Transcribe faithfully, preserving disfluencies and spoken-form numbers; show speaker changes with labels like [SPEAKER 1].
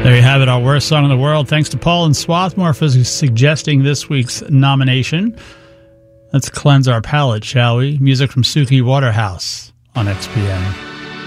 [SPEAKER 1] There you have it, our worst song in the world. Thanks to Paul and Swarthmore for suggesting this week's nomination. Let's cleanse our palate, shall we? Music from Suki Waterhouse on X P M.